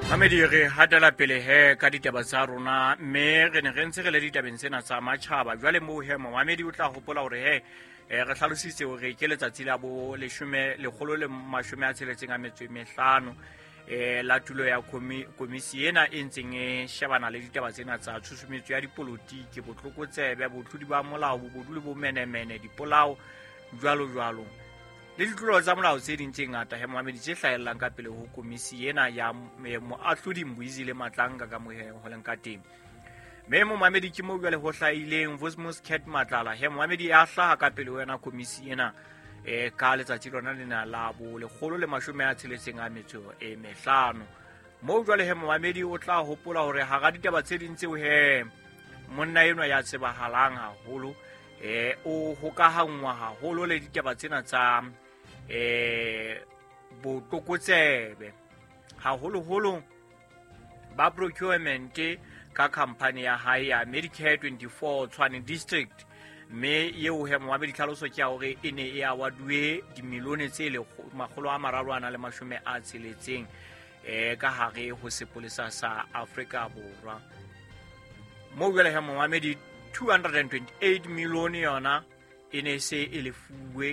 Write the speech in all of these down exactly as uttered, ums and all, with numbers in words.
Mamedi re hatela pele he ka ditaba tsa rona mme re ne re ntse re le ditabeng tsena tsa matjhaba jwale mo he Mamedi o tla hopola hore he re hlalositse hore ke letsatsi la bo leshome lekgolo le mashome a tsheletseng a metso e mehlano eh la tulo ya komisi ena e ntseng e shebana le ditaba tsena tsa tshusumetso ya dipolotiki botlokotsebe botlodi ba molao bodule bo menemene dipolao jwalo jwalo le ditlolo tsa molao tse ding tse ngata he Mamedi tse hlahellang ka pele ho komisi ena ya moahlodi Mbuizi le Matlanga ka mohe ho leng ka teng me mo Mamedi ke mo jwale ho hlaileng Vosmos Cat Matlala he Mamedi a hlaha ka pele ho yena komisi ena e ka letsatsi lona lena la bo lekgolo le mashome a tsheletseng a metso e mehlano mo jwale he Mamedi o tla hopola hore ha ga ditaba tse ding tseo he monna enwa ya tsebahalang haholo eh o hokahangwa haholo le ditaba tsena tsa eh botlokotsebe haholo holo ba procurement ka company ya hae ya Medicare twenty-four Tshwane district me yeo he Mamedi tlhaloso ke hore e ne e awadwe dimilione tse le makgolo a mararo ana le mashome a tsheletseng eh ka hare ho sepolesa sa Afrika Borwa mo jwale he Mamedi two hundred twenty-eight million yona ene se ele fuwe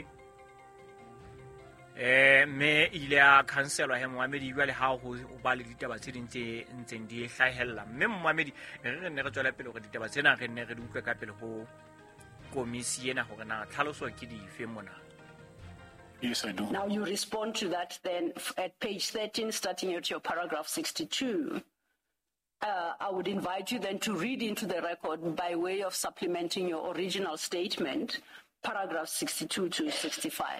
eh me ile a cancelwa he Mamedi jwale ha ho ba le ditaba tse ding tse ntseng di hlahella mme Mamedi re ne re tswela pele hore ditaba tsena re ne re di utlwa ka pele ho komisi ena hore na tlhaloso ke dife mona. Yes, I do. Now you respond to that then at page thirteen, starting at your paragraph sixty-two. Uh, I would invite you then to read into the record by way of supplementing your original statement, paragraph sixty-two to sixty-five.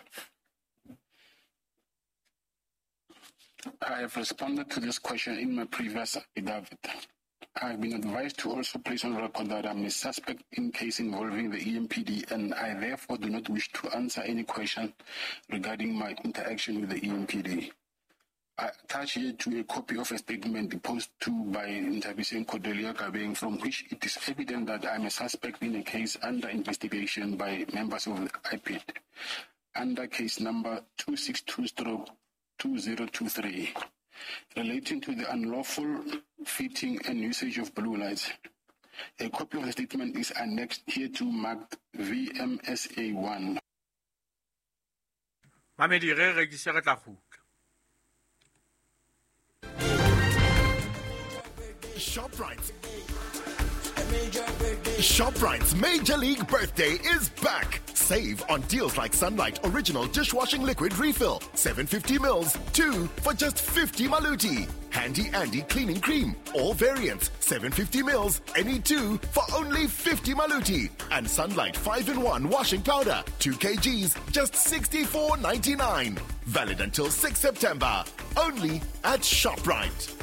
I have responded to this question in my previous affidavit. I have been advised to also place on record that I am a suspect in case involving the E M P D, and I therefore do not wish to answer any question regarding my interaction with the E M P D. I attach here to a copy of a statement deposed to by Ntabiseng Cordelia Kabeng, from which it is evident that I am a suspect in a case under investigation by members of the I P I D, under case number two six two stroke two zero two three, relating to the unlawful fitting and usage of blue lights. A copy of the statement is annexed here to marked V M S A one. Mamedi re re ke se re tla khutla. ShopRite. ShopRite's Major League Birthday is back. Save on deals like Sunlight Original Dishwashing Liquid Refill, seven hundred fifty mils, two for just fifty maluti. Handy Andy Cleaning Cream, all variants, seven hundred fifty mils, any two for only fifty maluti. And Sunlight five in one Washing Powder, two kilograms, just sixty-four ninety-nine. Valid until sixth September. Only at ShopRite.